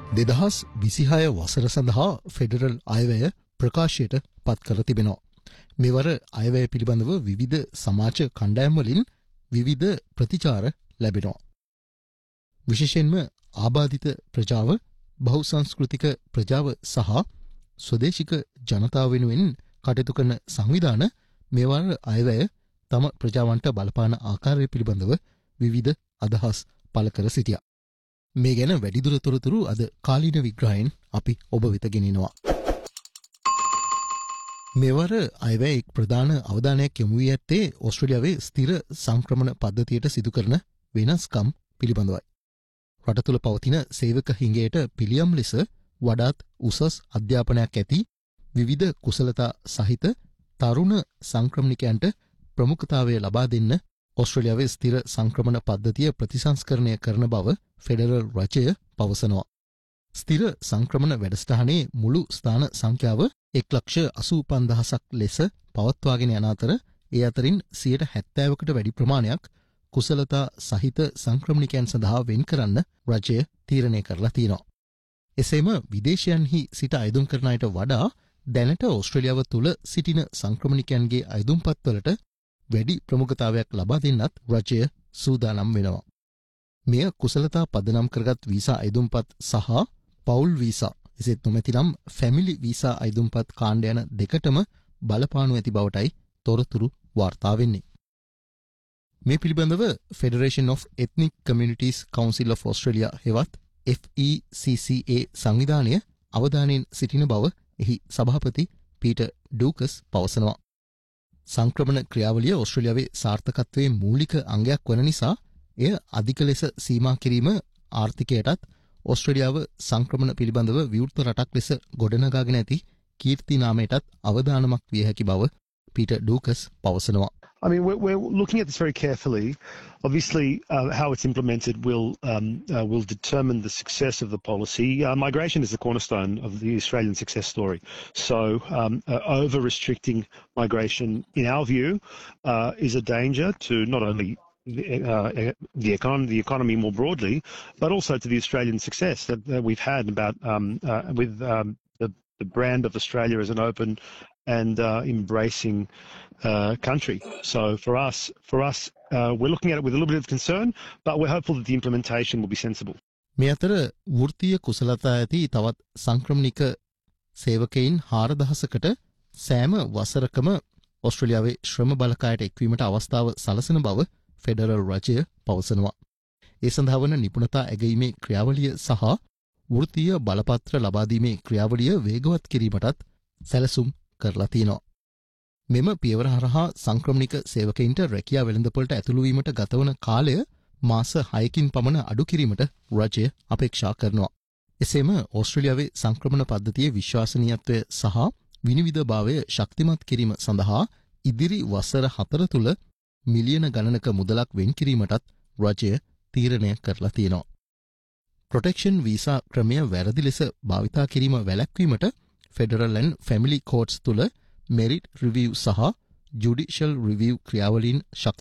2026 වසර සඳහා ෆෙඩරල් අයවැය ප්‍රකාශයට පත් කර තිබෙනවා. මෙවර අයවැය පිළිබඳව විවිධ සමාජ කණ්ඩායම් වලින් විවිධ ප්‍රතිචාර ලැබෙනවා. විශේෂයෙන්ම ආබාධිත ප්‍රජාව, බහුසංස්කෘතික ප්‍රජාව සහ ස්වදේශික ජනතාව වෙනුවෙන් කටයුතු කරන සංවිධාන මෙවර අයවැය තම ප්‍රජාවන්ට බලපාන ආකාරය පිළිබඳව විවිධ අදහස් පළ කර සිටියා. මේ ගැන වැඩිදුර තොරතුරු අද කාලීන විග්‍රහයෙන් අපි ඔබ වෙත ගෙනෙනවා. මෙවර අයවැය එක් ප්‍රධාන අවධානයක් යොමු වී ඇත්තේ ඕස්ට්‍රේලියාවේ ස්ථිර සංක්‍රමණ පද්ධතියට සිදු කරන වෙනස්කම් පිළිබඳවයි. රට තුළ පවතින සේවක හිඟයට පිළියම් ලෙස වඩාත් උසස් අධ්‍යාපනයක් ඇති විවිධ කුසලතා සහිත තරුණ සංක්‍රමණිකයන්ට ප්‍රමුඛතාවය ලබා දෙන්න ඕස්ට්‍රේලියාවේ ස්ථිර සංක්‍රමණ පද්ධතිය ප්‍රතිසංස්කරණය කරන බව ෆෙඩරල් රජය පවසනවා. ස්ථිර සංක්‍රමණ වැඩසටහනේ මුළු ස්ථාන සංඛ්‍යාව 1,85,000ක් ලෙස පවත්වාගෙන යන අතර ඒ අතරින් 70%කට වැඩි ප්‍රමාණයක් කුසලතා සහිත සංක්‍රමණිකයන් සඳහා වෙන් කරන්න රජය තීරණය කරලා තියෙනවා. එසේම විදේශයන්හි සිට අයදුම් කරන අයට වඩා දැනට ඕස්ට්‍රේලියාව තුළ සිටින සංක්‍රමණිකයන්ගේ අයදුම්පත්වලට වැඩි ප්‍රමුඛතාවයක් ලබා දෙන්නත් රජය සූදානම් වෙනවා. මෙය කුසලතා පදනම් කරගත් වීසා අයදුම්පත් සහ පවුල් වීසා එසේත් නොමැතිනම් ෆැමිලි වීසා අයදුම්පත් කාණ්ඩ යන දෙකටම බලපානු ඇති බවටයි තොරතුරු වාර්තා වෙන්නේ. මේ පිළිබඳව Federation of Ethnic Communities Council of Australia හෙවත් FECCA සංවිධානය අවධානයෙන් සිටින බව එහි සභාපති පීටර් ඩූකස් පවසනවා. සංක්‍රමණ ක්‍රියාවලිය ඕස්ට්‍රේලියාවේ සාර්ථකත්වයේ මූලික අංගයක් වන නිසා එය අධික ලෙස සීමා කිරීම ආර්ථිකයටත් ඕස්ට්‍රේලියාව සංක්‍රමණ පිළිබඳව විවෘත රටක් ලෙස ගොඩනගාගෙන ඇති කීර්ති නාමයටත් අවදානමක් විය හැකි බව පීටර් ඩූකස් පවසනවා. I mean, we're looking at this very carefully. Obviously, how it's implemented will determine the success of the policy. Migration is the cornerstone of the Australian success story. So, over-restricting migration, in our view, is a danger to not only the economy more broadly, but also to the Australian success that we've had about with the brand of Australia as an open and embracing country. So for us, we're looking at it with a little bit of concern, but we're hopeful that the implementation will be sensible. මේ අතර වෘත්තීය කුසලතා ඇති තවත් සංක්‍රමණික සේවකයින් 4,000කට සෑම වසරකම ඕස්ට්‍රේලියාවේ ශ්‍රම බලකායට එක්වීමට අවස්ථාව සලසන බව federal රජය පවසනවා. ඒ සඳහා වන නිපුණතා ඇගීමේ ක්‍රියාවලිය සහ වෘත්තීය බලපත්‍ර ලබා දීමේ ක්‍රියාවලිය වේගවත් කිරීමටත් සැලසුම් කරලා තියෙනවා. මෙම පියවර හරහා සංක්‍රමණික සේවකයින්ට රැකියා වෙළඳපොළට ඇතුළු වීමට ගතවන කාලය මාස 6කින් පමණ අඩු කිරීමට රජය අපේක්ෂා කරනවා. එසේම ඕස්ට්‍රේලියාවේ සංක්‍රමණ පද්ධතියේ විශ්වාසනීයත්වය සහ විනිවිදභාවය ශක්තිමත් කිරීම සඳහා ඉදිරි වසර 4 තුළ මිලියන ගණනක මුදලක් වෙන් කිරීමටත් රජය තීරණය කරලා තියෙනවා. ප්‍රොටෙක්ෂන් වීසා ක්‍රමය වැරදි ලෙස භාවිතා කිරීම වැළැක්වීමට ෆෙඩරල් ඇන්ඩ් ෆැමිලි කෝර්ට්ස් තුළ මෙරිට් රිවිව් සහ ජුඩිෂල් රිවිව් ක්‍රියාවලීන්